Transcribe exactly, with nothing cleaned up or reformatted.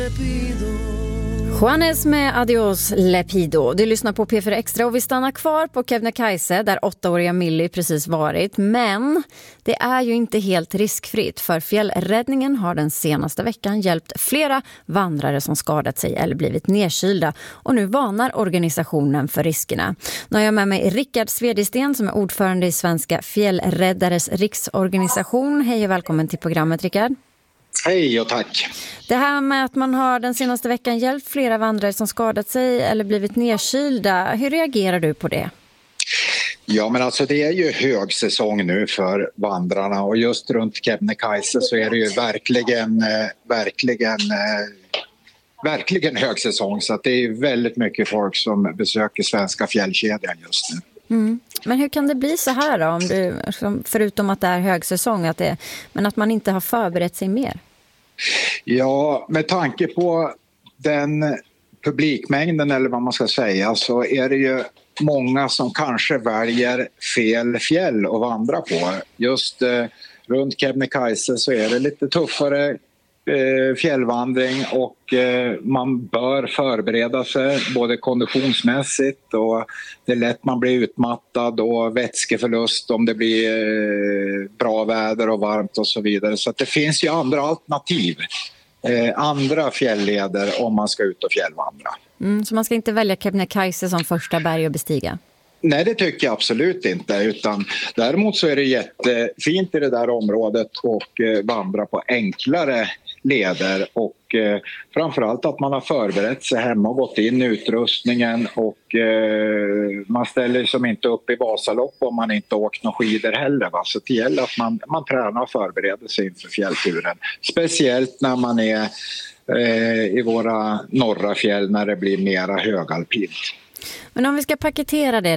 Juanes med Adios Lepido. Du lyssnar på P fyra Extra och vi stannar kvar på Kebnekaise där åttaåriga Millie precis varit. Men det är ju inte helt riskfritt för fjällräddningen har den senaste veckan hjälpt flera vandrare som skadat sig eller blivit nedkylda. Och nu varnar organisationen för riskerna. Nu har jag med mig Rickard Svedisten som är ordförande i Svenska Fjällräddares riksorganisation. Hej och välkommen till programmet, Rickard. Hej och tack. Det här med att man har den senaste veckan hjälpt flera vandrare som skadat sig eller blivit nedkylda. Hur reagerar du på det? Ja, men alltså det är ju högsäsong nu för vandrarna och just runt Kebnekaise så är det ju verkligen, eh, verkligen, eh, verkligen högsäsong. Så att det är ju väldigt mycket folk som besöker svenska fjällkedjan just nu. Mm. Men hur kan det bli så här då, om du, förutom att det är högsäsong, att det, men att man inte har förberett sig mer? Ja, med tanke på den publikmängden eller vad man ska säga så är det ju många som kanske väljer fel fjäll att vandra på. Just eh, runt Kebnekaise så är det lite tuffare eh, fjällvandring och eh, man bör förbereda sig både konditionsmässigt och det är lätt man blir utmattad och vätskeförlust om det blir eh, bra väder och varmt och så vidare. Så att det finns ju andra alternativ. Eh, andra fjällleder om man ska ut och fjällvandra. Mm, så man ska inte välja Kebnekaise som första berg att bestiga? Nej, det tycker jag absolut inte. Utan däremot så är det jättefint i det där området och eh, vandra på enklare leder och eh, framförallt att man har förberett sig hemma och gått in i utrustningen och eh, man ställer som inte upp i Vasalopp om man inte åkt några skidor heller. Va? Så det gäller att man, man tränar och förbereder sig inför fjällturen. Speciellt när man är eh, i våra norra fjäll när det blir mera högalpint. Men om vi ska paketera det